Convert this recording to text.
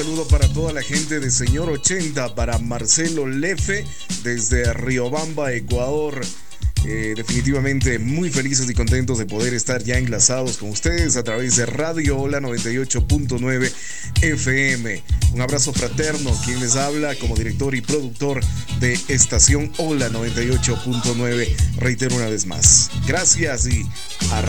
Saludo para toda la gente de Señor 80, para Marcelo Lefe desde Riobamba, Ecuador. Definitivamente muy felices y contentos de poder estar ya enlazados con ustedes a través de Radio Hola 98.9 FM. Un abrazo fraterno, quien les habla como director y productor de Estación Hola 98.9. Reitero una vez más, gracias y arriba.